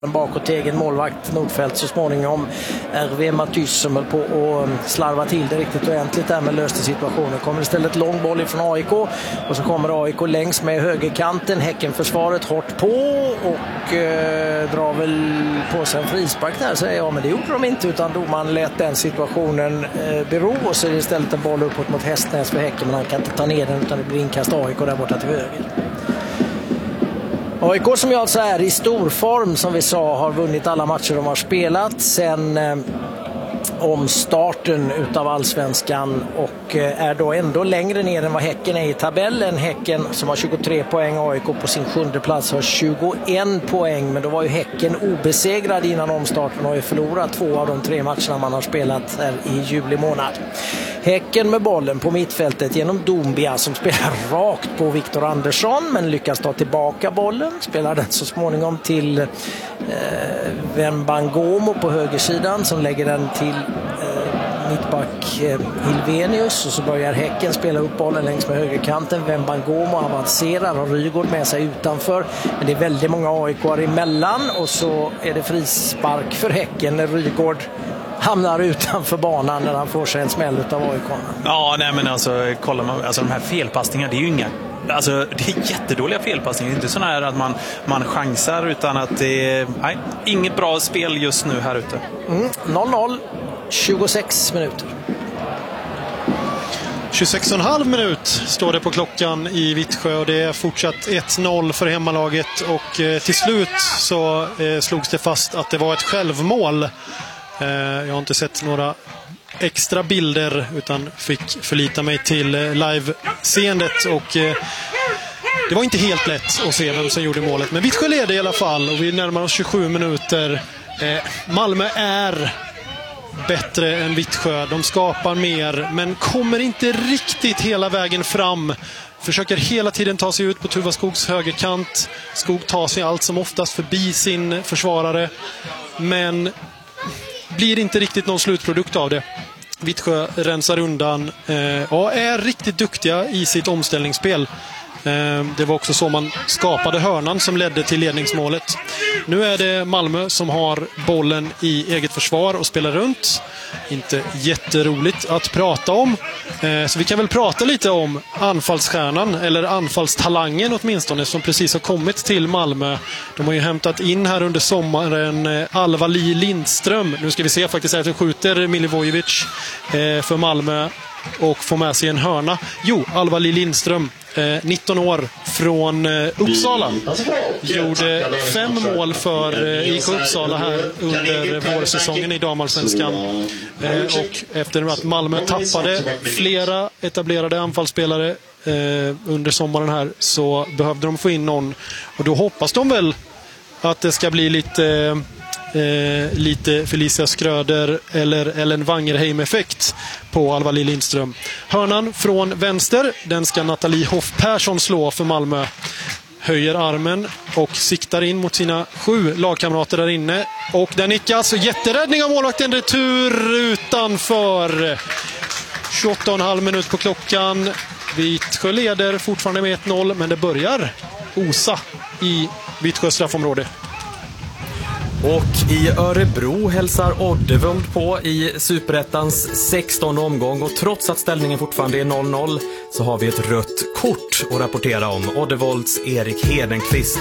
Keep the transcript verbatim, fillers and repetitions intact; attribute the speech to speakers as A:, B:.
A: Bakåt egen målvakt Nordfeldt så småningom. R V Matys som höll på att slarva till det riktigt ordentligt där med löste situationen. Kommer istället lång boll ifrån A I K och så kommer A I K längs med högerkanten. Häckenförsvaret hårt på och eh, drar väl på sig en frispark där, säger jag, men det gjorde de inte utan domaren lät den situationen eh, bero och så är det istället en boll uppåt mot Hästnäs för Häcken, men han kan inte ta ner den utan det blir inkast A I K där borta till höger. A I K som ju alltså är i stor form som vi sa har vunnit alla matcher de har spelat sen eh, omstarten utav allsvenskan och eh, är då ändå längre ner än vad Häcken är i tabellen. Häcken som har tjugotre poäng, A I K på sin sjunde plats har tjugoen poäng, men då var ju Häcken obesegrad innan omstarten och har ju förlorat två av de tre matcherna man har spelat här i juli månad. Häcken med bollen på mittfältet genom Dombia som spelar rakt på Viktor Andersson men lyckas ta tillbaka bollen. Spelar den så småningom till eh, Wembangomo på högersidan som lägger den till eh, mittback eh, Hilvenius och så börjar Häcken spela upp bollen längs med högerkanten. Wembangomo avancerar och Rygaard med sig utanför, men det är väldigt många A I K emellan och så är det frispark för Häcken när Rygaard hamnar utanför banan när han får sig en smäll av A I K.
B: Ja, nej men alltså, kollar man, alltså de här felpassningarna, det är ju inga, alltså det är jättedåliga felpassningar. Det är inte sån här att man, man chansar utan att det är, nej, inget bra spel just nu här ute.
A: Mm, noll noll, tjugosex minuter.
C: tjugosex och en halv minut står det på klockan i Vittsjö och det är fortsatt ett noll för hemmalaget och eh, till slut så eh, slogs det fast att det var ett självmål. Jag har inte sett några extra bilder utan fick förlita mig till live-seendet och det var inte helt lätt att se vem som gjorde målet. Men Vittsjö leder i alla fall och vi närmar oss tjugosju minuter. Malmö är bättre än Vittsjö. De skapar mer men kommer inte riktigt hela vägen fram. Försöker hela tiden ta sig ut på Tuva Skogs högerkant. Skog tar sig allt som oftast förbi sin försvarare. Men blir inte riktigt någon slutprodukt av det. Vittsjö rensar undan eh, och är riktigt duktiga i sitt omställningsspel. Eh, det var också så man skapade hörnan som ledde till ledningsmålet. Nu är det Malmö som har bollen i eget försvar och spelar runt. Inte jätteroligt att prata om. Eh, så vi kan väl prata lite om anfallsstjärnan eller anfallstalangen åtminstone som precis har kommit till Malmö. De har ju hämtat in här under sommaren eh, Alva-Li Lindström. Nu ska vi se faktiskt att det skjuter Milivojevic eh, för Malmö och får med sig en hörna. Jo, Alva-Li Lindström, eh, nitton år från eh, Uppsala. Gjorde fem mål för eh, I K Uppsala här under vårsäsongen i damallsvenskan. Eh, och efter att Malmö tappade flera etablerade anfallsspelare eh, under sommaren här så behövde de få in någon. Och då hoppas de väl att det ska bli lite... Eh, Eh, lite Felicia Skröder eller Ellen Wangerheim-effekt på Alva-Li Lindström. Hörnan från vänster, den ska Nathalie Hoff Persson slå för Malmö. Höjer armen och siktar in mot sina sju lagkamrater där inne. Och där nickas, jätteräddning av målvakten, retur utanför. tjugoåtta och en halv minut på klockan. Vittsjö leder fortfarande med ett noll, men det börjar osa i Vittsjö straffområde.
D: Och i Örebro hälsar Oddevold på i Superettans sextonde omgång och trots att ställningen fortfarande är noll noll så har vi ett rött kort att rapportera om. Oddevolds Erik Hedenqvist